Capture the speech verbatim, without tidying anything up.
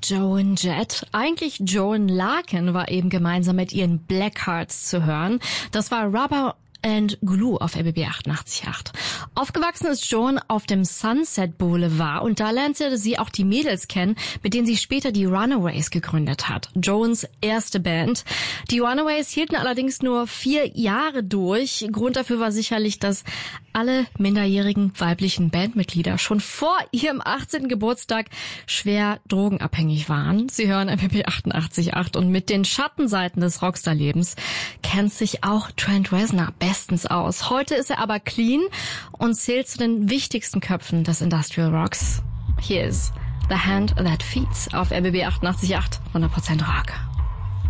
Joan Jett. Eigentlich Joan Larkin war eben gemeinsam mit ihren Blackhearts zu hören. Das war Rubber and Glue auf R B B achtundachtzig Komma acht. Aufgewachsen ist Joan auf dem Sunset Boulevard und da lernte sie auch die Mädels kennen, mit denen sie später die Runaways gegründet hat. Joans erste Band. Die Runaways hielten allerdings nur vier Jahre durch. Grund dafür war sicherlich, dass alle minderjährigen weiblichen Bandmitglieder schon vor ihrem achtzehnten Geburtstag schwer drogenabhängig waren. Sie hören R B B achtundachtzig Komma acht und mit den Schattenseiten des Rockstar-Lebens kennt sich auch Trent Reznor bestens aus. Heute ist er aber clean und zählt zu den wichtigsten Köpfen des Industrial Rocks. Hier ist The Hand That Feeds auf R B B achtundachtzig Komma acht, hundert Prozent Rock.